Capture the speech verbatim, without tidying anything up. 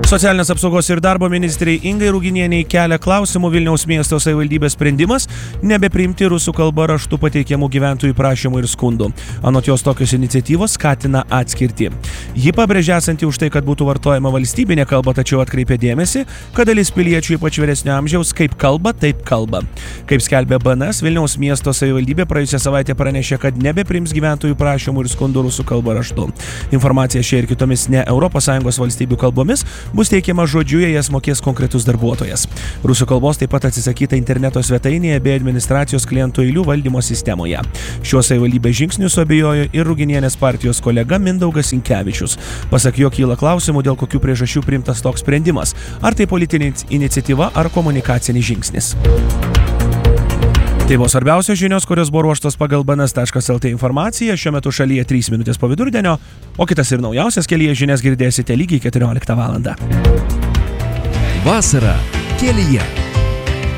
Socialinės apsaugos ir darbo ministrei Ingai Ruginienei kelia klausimų Vilniaus miesto savivaldybės sprendimas nebepriimti rusų kalba raštu pateikiamų gyventojų prašymų ir skundų. Anot jos tokios iniciatyvos skatina atskirtį. Ji pabrėžia esanti už tai, kad būtų vartojama valstybinė kalba, tačiau atkreipė dėmesį, kad dalis piliečių ypač vyresnio amžiaus kaip kalba, taip kalba. Kaip skelbė B N S, Vilniaus miesto savivaldybė praėjusią savaitę pranešė, kad nebepriims gyventojų prašymų ir skundų rusų kalba raštu. Informacija šia ir kitomis ne Europos Sąjungos valstybių kalbomis bus teikiama žodžiu, jei jas mokės konkretus darbuotojas. Rusų kalbos taip pat atsisakyta interneto svetainėje bei administracijos klientų eilių valdymo sistemoje. Šiuo savivaldybės žingsniu suabejojo ir Ruginienės partijos kolega Mindaugas Sinkevičius. Pasak jo kyla klausimų, dėl kokių priežasčių priimtas toks sprendimas. Ar tai politinė iniciatyva ar komunikacinis žingsnis. Tai buvo svarbiausios žinios, kurios buvo ruoštos pagal B N S taškas L T informaciją. Šiuo metu šalyje trys minutės po vidurdienio, o kitas ir naujausias kelyje žinias girdėsite lygiai keturioliktą valandą. Vasara kelyje.